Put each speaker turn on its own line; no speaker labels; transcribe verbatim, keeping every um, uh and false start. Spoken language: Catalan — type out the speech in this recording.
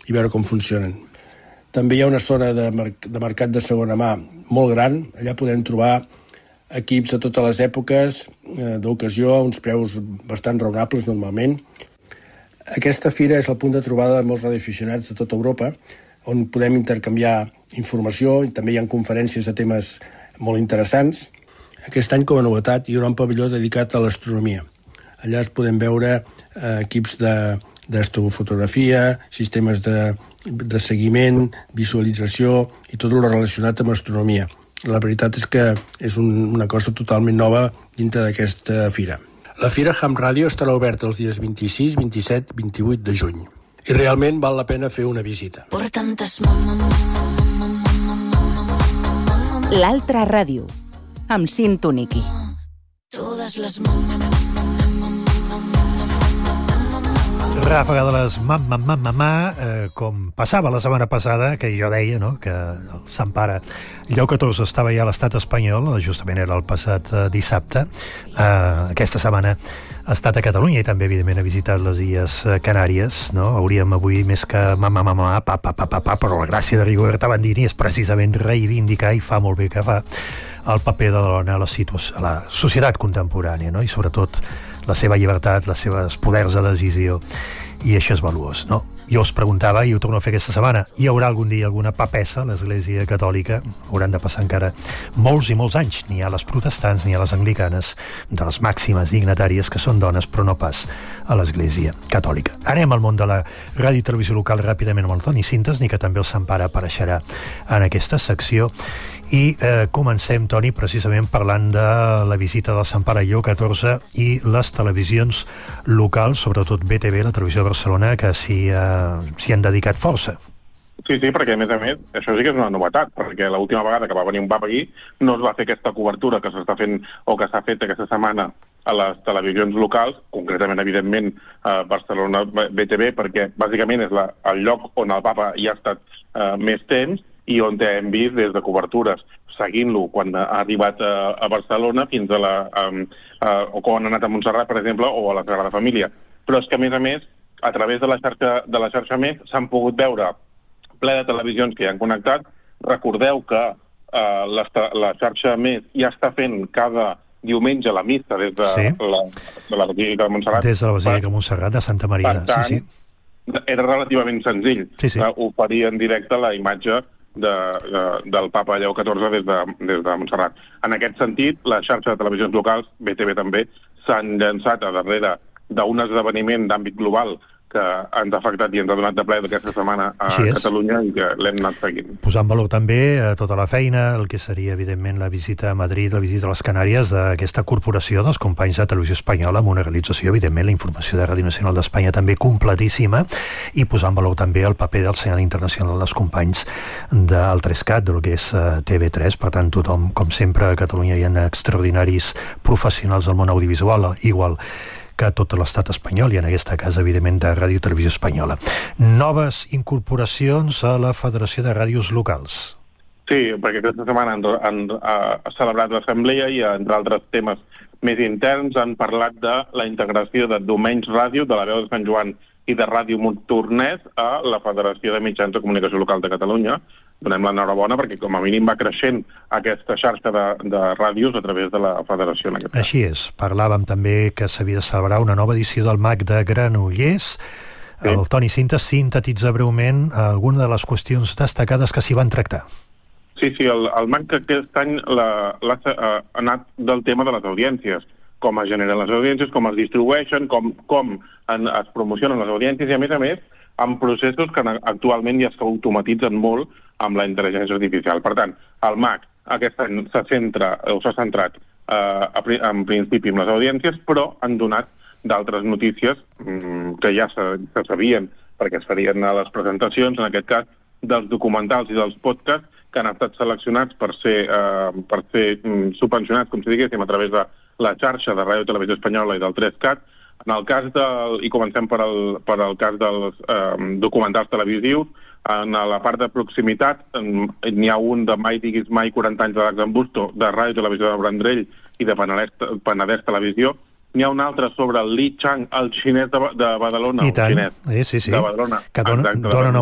i veure com funcionen. També hi ha una zona de, mer- de mercat de segona mà molt gran. Allà podem trobar equips de totes les èpoques, eh, d'ocasió, a uns preus bastant raonables normalment. Aquesta fira és el punt de trobada de molts radioaficionats de tota Europa, on podem intercanviar informació i també hi ha conferències de temes molt interessants. Aquest any, com a novetat, hi haurà un pavelló dedicat a l'astronomia. Allà es podem veure eh, equips de, d'astrofotografia, sistemes de, de seguiment, visualització i tot el relacionat amb astronomia. La veritat és que és un, una cosa totalment nova dintre d'aquesta fira. La Fira Ham Radio estarà oberta els dies vint-i-sis, vint-i-set, vint-i-vuit de juny. I realment val la pena fer una visita.
L'altra ràdio, amb Cinto Niqui.
Totes les
Ràfaga de les mamma, mamma, mamà, eh, com passava la setmana passada, que jo deia, no?, que el Sant Pare Lleó catorze estava ja a l'estat espanyol, justament era el passat eh, dissabte. Eh, aquesta setmana ha estat a Catalunya i també, evidentment, ha visitat les Illes Canàries, no? Hauríem avui més que mamà, mamà, pa, pa, pa, pa, pa, però la gràcia de Rigoberta Bandini és precisament reivindicar, i fa molt bé que fa, el paper de la dona a la, situ- a la societat contemporània, no? I sobretot la seva llibertat, les seves poders de decisió, i això és valuós, no? Jo us preguntava, i ho torno a fer aquesta setmana, hi haurà algun dia alguna papessa a l'Església Catòlica? Hauran de passar encara molts i molts anys, ni a les protestants ni a les anglicanes, de les màximes dignatàries que són dones, però no pas a l'Església Catòlica. Anem al món de la ràdio i televisió local ràpidament amb el Toni Cintes, ni que també el Sant Pare apareixerà en aquesta secció. I eh, comencem, Toni, precisament parlant de la visita del Sant Pare Lleó catorze i les televisions locals, sobretot B T V, la televisió de Barcelona, que s'hi, eh, s'hi han dedicat força.
Sí, sí, perquè a més a més, això sí que és una novetat, perquè l'última vegada que va venir un papa aquí no es va fer aquesta cobertura que s'està fent o que s'ha fet aquesta setmana a les televisions locals, concretament, evidentment, a Barcelona B T V, perquè bàsicament és la, el lloc on el papa hi ha estat eh, més temps, i on hem vist des de cobertures, seguint-lo quan ha arribat a, a Barcelona fins a la... Um, uh, o quan ha anat a Montserrat, per exemple, o a la Sagrada Família. Però és que, a més a més, a través de la xarxa, de la xarxa Més s'han pogut veure ple de televisions que hi han connectat. Recordeu que uh, la, la xarxa Més ja està fent cada diumenge la missa des de, sí. la, de la Basílica de Montserrat.
Des de la Basílica de Montserrat, de Santa Maria.
Per tant,
sí, sí.
Era relativament senzill.
Sí, sí.
Uh, oferir en directe la imatge De, de, del papa Lleó catorze des de, des de Montserrat. En aquest sentit, la xarxa de televisions locals, B T V també, s'han llançat a darrere d'un esdeveniment d'àmbit global que ens ha afectat i ens ha donat de ple aquesta setmana a Catalunya i que l'hem anat seguint.
Posant valor també a tota la feina, el que seria evidentment la visita a Madrid, la visita a les Canàries d'aquesta corporació dels companys de Televisió Espanyola, amb una realització, evidentment, la informació de Ràdio Nacional d'Espanya també completíssima, i posant valor també el paper del senyal internacional dels companys del tres cat, del que és T V tres. Per tant, tothom, com sempre, a Catalunya hi ha extraordinaris professionals del món audiovisual, igual que tot l'estat espanyol, i en aquesta cas, evidentment, de Ràdio i Televisió Espanyola. Noves incorporacions a la Federació de Ràdios Locals.
Sí, perquè aquesta setmana han, han, han celebrat l'assemblea i, entre altres temes més interns, han parlat de la integració de Domenys Ràdio, de la Veu de Sant Joan i de Ràdio Montornès a la Federació de Mitjans de Comunicació Local de Catalunya. Donem l'enhorabona perquè com a mínim va creixent aquesta xarxa de, de ràdios a través de la federació. En aquest
Així és. Parlàvem també que s'havia de celebrar una nova edició del MAC de Granollers. Sí. El Toni Cintes sintetitza breument alguna de les qüestions destacades que s'hi van tractar.
Sí, sí, el, el MAC aquest any la, la, ha anat del tema de les audiències, com es generen les audiències, com es distribueixen, com, com en, es promocionen les audiències i, a més a més, amb processos que actualment ja s'automatitzen molt amb la intel·ligència artificial. Per tant, el MAC aquest any se centra o s'ha centrat eh, en principi en les audiències, però han donat d'altres notícies mm, que ja se, se sabien perquè es farien a les presentacions, en aquest cas dels documentals i dels podcasts que han estat seleccionats per ser, eh, per ser mm, subvencionats, com si diguéssim, a través de la xarxa de Ràdio i Televisió Espanyola i del tres cat. En el cas del, i comencem per el, per el cas dels eh, documentals televisius, en la part de proximitat n'hi ha un de Mai diguis mai, quaranta anys de l'Ax en Busto, de Ràdio i Televisió de Vendrell i de Penedès, Penedès Televisió. N'hi ha un altre sobre el Li Chang, el xinès de, de Badalona.
I tant,
xinès
eh, sí, sí,
de Badalona.
que dona,
Exacte,
dona nom